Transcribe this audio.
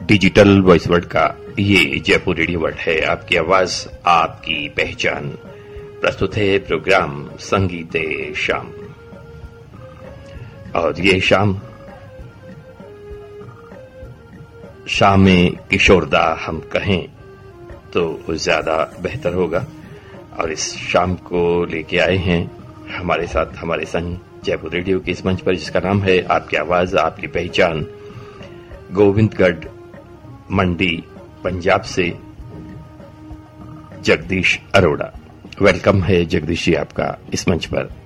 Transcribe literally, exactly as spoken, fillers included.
Digital voice word का ये Jaipur radio word है। आपकी आवाज आपकी पहचान। प्रस्तुत है प्रोग्राम संगीत शाम, और ये शाम शाम में किशोरदा हम कहें तो ज्यादा बेहतर होगा। और इस शाम को लेके आए हैं हमारे साथ हमारे संग जयपुर रेडियो के इस मंच पर, जिसका नाम है आपकी आवाज आपकी पहचान। गोविंदगढ़ मंडी पंजाब से जगदीश अरोड़ा। वेलकम है जगदीश जी आपका इस मंच पर।